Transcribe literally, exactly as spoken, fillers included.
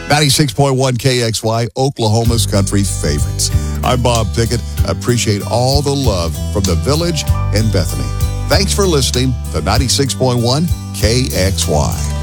ninety-six point one K X Y, Oklahoma's country favorites. I'm Bob Pickett. Appreciate all the love from the Village and Bethany. Thanks for listening to ninety-six point one K X Y.